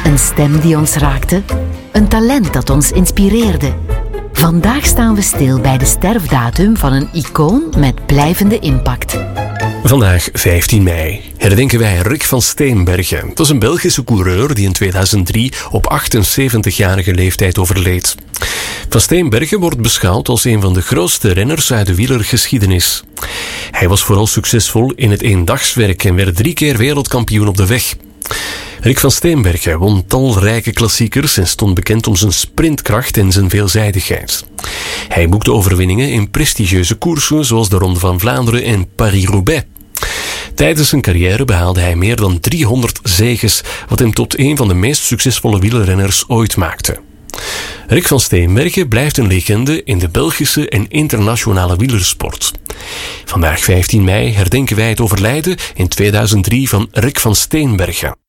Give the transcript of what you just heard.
Een stem die ons raakte, een talent dat ons inspireerde. Vandaag staan we stil bij de sterfdatum van een icoon met blijvende impact. Vandaag, 15 mei, herdenken wij Rick van Steenbergen. Dat is een Belgische coureur die in 2003 op 78-jarige leeftijd overleed. Van Steenbergen wordt beschouwd als een van de grootste renners uit de wielergeschiedenis. Hij was vooral succesvol in het eendagswerk en werd 3 keer wereldkampioen op de weg. Rick van Steenbergen won talrijke klassiekers en stond bekend om zijn sprintkracht en zijn veelzijdigheid. Hij boekte overwinningen in prestigieuze koersen zoals de Ronde van Vlaanderen en Paris-Roubaix. Tijdens zijn carrière behaalde hij meer dan 300 zeges, wat hem tot een van de meest succesvolle wielrenners ooit maakte. Rick van Steenbergen blijft een legende in de Belgische en internationale wielersport. Vandaag 15 mei herdenken wij het overlijden in 2003 van Rick van Steenbergen.